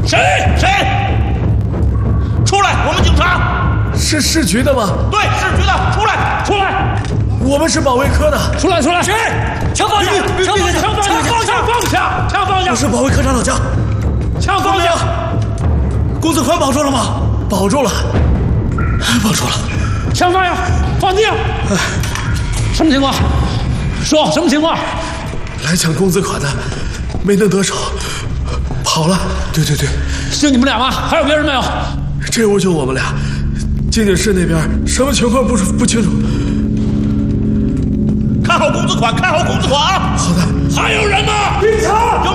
谁？出来！我们警察。 是市局的吗？ 对，市局的，出来！ 我们是保卫科的。 出来！谁？ 枪放下！ 枪放下！ 我是保卫科长老姜。 枪放下！ 公子宽保住了吗？保住了。 枪放下！放地上！什么情况？说什么情况？ 来抢公子款的，没能得手，跑了。对， 就你们俩吗？还有别人没有？ 这屋就我们俩，静静室那边什么情况不清楚。 看好公子款啊！ 好的。 还有人吗？ 警察。